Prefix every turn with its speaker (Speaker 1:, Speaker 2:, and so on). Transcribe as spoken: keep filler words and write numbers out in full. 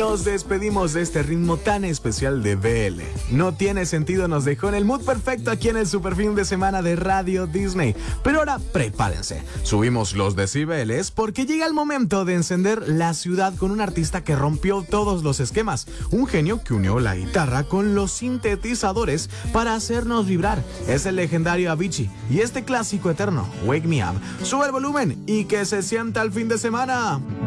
Speaker 1: nos despedimos de este ritmo tan especial de B L. No tiene sentido nos dejó en el mood perfecto aquí en el super fin de semana de Radio Disney. Pero ahora prepárense, subimos los decibeles porque llega el momento de encender la ciudad con un artista que rompió todos los esquemas. Un genio que unió la guitarra con los sintetizadores para hacernos vibrar. Es el legendario Avicii y este clásico eterno, Wake Me Up. Sube el volumen y que se sienta el fin de semana.